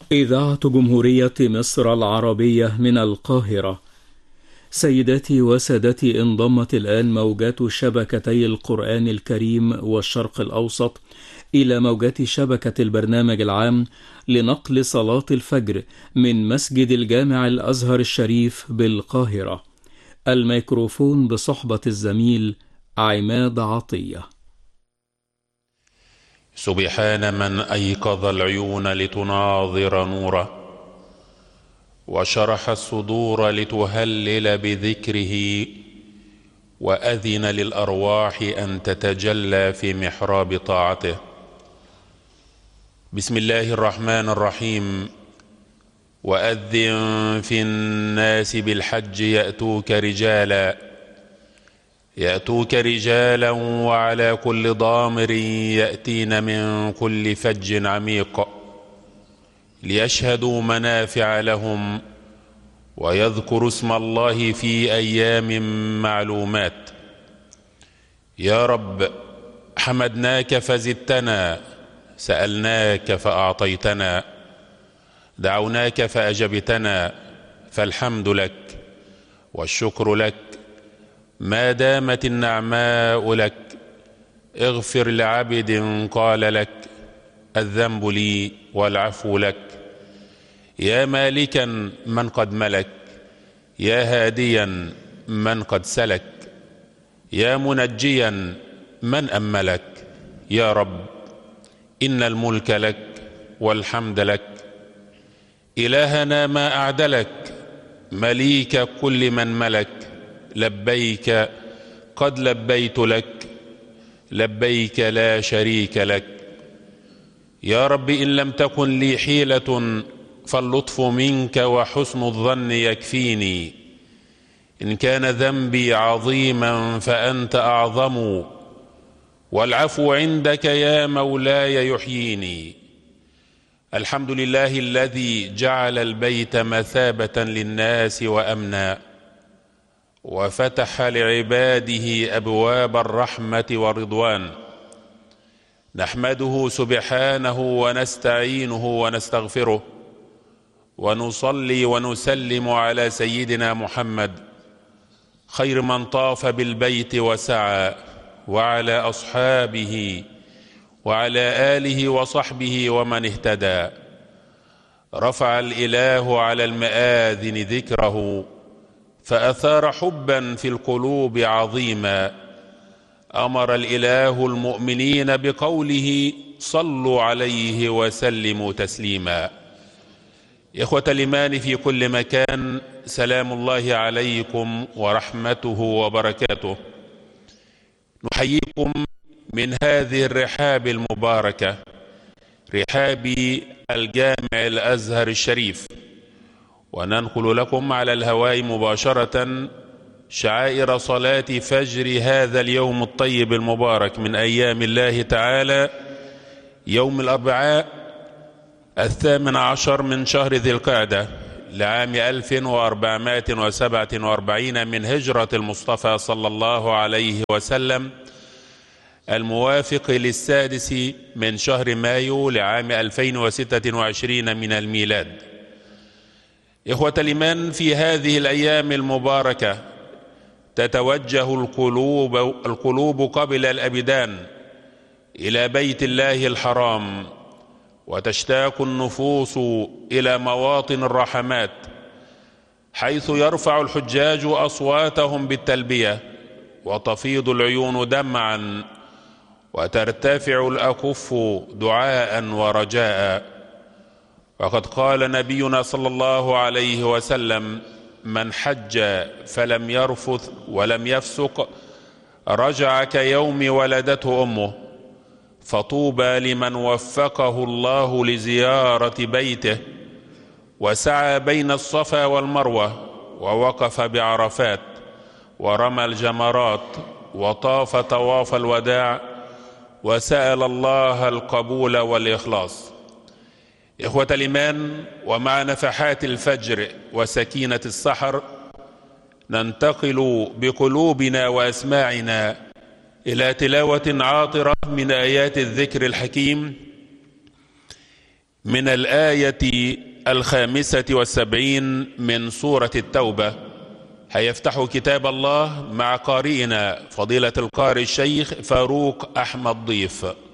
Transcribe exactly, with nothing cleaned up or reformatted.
إذاعة جمهورية مصر العربية من القاهرة. سيداتي وسادتي، انضمت الآن موجات شبكتي القرآن الكريم والشرق الأوسط إلى موجات شبكة البرنامج العام لنقل صلاة الفجر من مسجد الجامع الأزهر الشريف بالقاهرة. الميكروفون بصحبة الزميل عماد عطية. سبحان من أيقظ العيون لتناظر نوره، وشرح الصدور لتهلل بذكره، وأذن للأرواح أن تتجلى في محراب طاعته. بسم الله الرحمن الرحيم. وأذن في الناس بالحج يأتوك رجالا يأتوك رجالا وعلى كل ضامر يأتين من كل فج عميق ليشهدوا منافع لهم ويذكروا اسم الله في أيام معلومات. يا رب، حمدناك فزدتنا، سألناك فأعطيتنا، دعوناك فأجبتنا، فالحمد لك والشكر لك ما دامت النعماء لك. اغفر لعبد قال لك الذنب لي والعفو لك. يا مالكا من قد ملك، يا هاديا من قد سلك، يا منجيا من أملك. يا رب، إن الملك لك والحمد لك. إلهنا ما أعدلك، مليك كل من ملك. لبيك قد لبيت لك، لبيك لا شريك لك. يا رب، إن لم تكن لي حيلة فاللطف منك وحسن الظن يكفيني. إن كان ذنبي عظيما فأنت أعظم، والعفو عندك يا مولاي يحييني. الحمد لله الذي جعل البيت مثابة للناس وأمنا، وفتح لعباده أبواب الرحمة والرضوان. نحمده سبحانه ونستعينه ونستغفره، ونصلي ونسلم على سيدنا محمد خير من طاف بالبيت وسعى، وعلى أصحابه وعلى آله وصحبه ومن اهتدى. رفع الإله على المآذن ذكره، فأثار حبا في القلوب عظيما. أمر الإله المؤمنين بقوله صلوا عليه وسلموا تسليما. إخوة الإيمان في كل مكان، سلام الله عليكم ورحمته وبركاته. نحييكم من هذه الرحاب المباركة، رحاب الجامع الأزهر الشريف، وننقل لكم على الهواء مباشرة شعائر صلاة فجر هذا اليوم الطيب المبارك من أيام الله تعالى، يوم الأربعاء الثامن عشر من شهر ذي القعدة لعام ألف وأربعمائة وسبعة وأربعين من هجرة المصطفى صلى الله عليه وسلم، الموافق للسادس من شهر مايو لعام ألفين وستة وعشرين من الميلاد. إخوة الإيمان، في هذه الأيام المباركة تتوجه القلوب, القلوب قبل الأبدان إلى بيت الله الحرام، وتشتاق النفوس إلى مواطن الرحمات، حيث يرفع الحجاج أصواتهم بالتلبية، وتفيض العيون دمعا، وترتفع الأكف دعاء ورجاء. وقد قال نبينا صلى الله عليه وسلم: من حج فلم يرفث ولم يفسق رجع كيوم ولدته أمه. فطوبى لمن وفقه الله لزيارة بيته، وسعى بين الصفا والمروة، ووقف بعرفات، ورمى الجمرات، وطاف طواف الوداع، وسأل الله القبول والإخلاص. إخوة الإيمان، ومع نفحات الفجر وسكينة السحر ننتقل بقلوبنا وأسماعنا إلى تلاوة عاطرة من آيات الذكر الحكيم من الآية الخامسة والسبعين من سورة التوبة. هيفتح كتاب الله مع قارئنا فضيلة القارئ الشيخ فاروق أحمد ضيف.